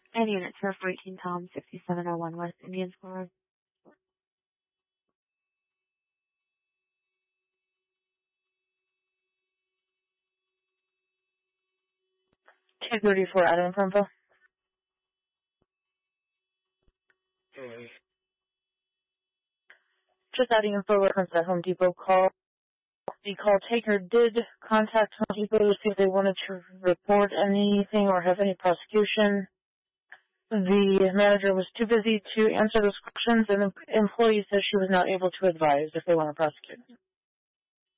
Any units for 18 Tom, 6701 West Indian School Road. 234 Adam Info. Just adding info reference at Home Depot call. The call taker did contact Home Depot to see if they wanted to report anything or have any prosecution. The manager was too busy to answer those questions, and the employee says she was not able to advise if they want to prosecute.